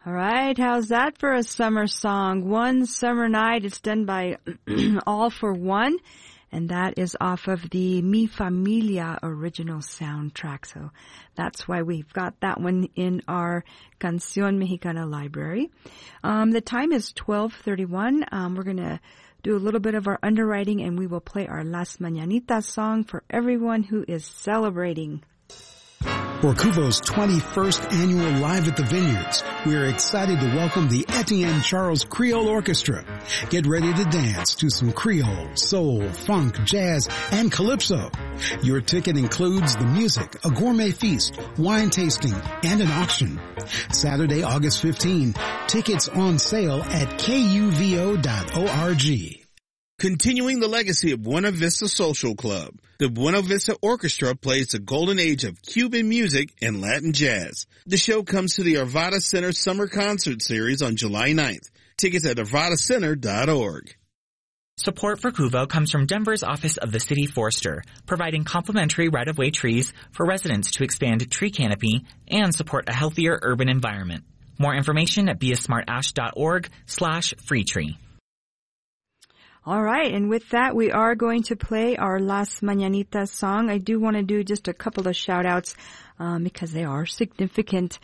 All right, how's that for a summer song? One Summer Night. It's done by All for One, and that is off of the Mi Familia original soundtrack. So that's why we've got that one in our Canción Mexicana library. The time is 12:31. We're going to do a little bit of our underwriting, and we will play our Las Mañanitas song for everyone who is celebrating. For Cuvo's 21st annual Live at the Vineyards, we are excited to welcome the Etienne Charles Creole Orchestra. Get ready to dance to some Creole, soul, funk, jazz, and calypso. Your ticket includes the music, a gourmet feast, wine tasting, and an auction. Saturday, August 15. Tickets on sale at kuvo.org. Continuing the legacy of Buena Vista Social Club, the Buena Vista Orchestra plays the golden age of Cuban music and Latin jazz. The show comes to the Arvada Center Summer Concert Series on July 9th. Tickets at arvadacenter.org. Support for Cuvo comes from Denver's Office of the City Forester, providing complimentary right-of-way trees for residents to expand tree canopy and support a healthier urban environment. More information at beasmartash.org/freetree. All right, and with that, we are going to play our Las Mañanitas song. I do want to do just a couple of shout-outs because they are significant.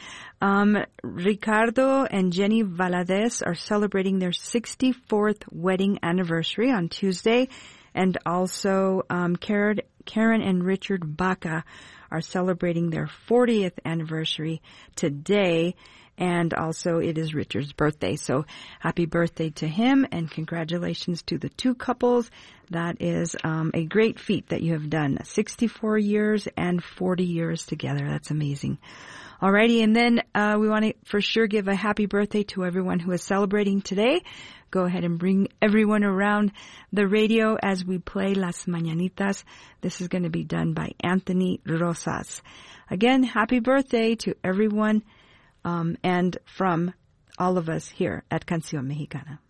Ricardo and Jenny Valadez are celebrating their 64th wedding anniversary on Tuesday, and also Karen and Richard Baca are celebrating their 40th anniversary today. And also it is Richard's birthday. So happy birthday to him and congratulations to the two couples. That is a great feat that you have done. 64 years and 40 years together. That's amazing. Alrighty, and then we want to for sure give a happy birthday to everyone who is celebrating today. Go ahead and bring everyone around the radio as we play Las Mañanitas. This is going to be done by Anthony Rosas. Again, happy birthday to everyone. And from all of us here at Canción Mexicana.